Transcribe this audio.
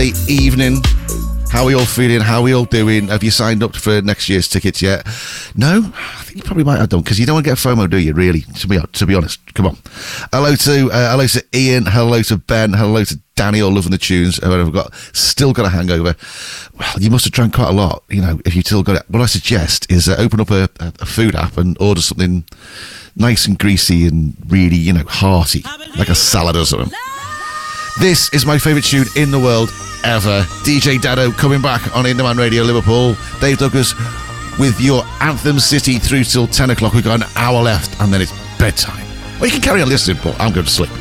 Evening. How are we all feeling? How are we all doing? Have you signed up for next year's tickets yet? No? I think you probably might have done, because you don't want to get FOMO, do you, really? To be honest. Come on. Hello to Ian. Hello to Ben. Hello to Danny, all loving the tunes. Still got a hangover. Well, you must have drank quite a lot, if you still got it. What I suggest is open up a food app and order something nice and greasy and really, hearty, like a salad or something. This is my favourite tune in the world ever. DJ Dado coming back on Indie Man Radio Liverpool. Dave Douglas with your Anthem City through till 10 o'clock. We've got an hour left and then it's bedtime. Well, you can carry on listening, but I'm going to sleep.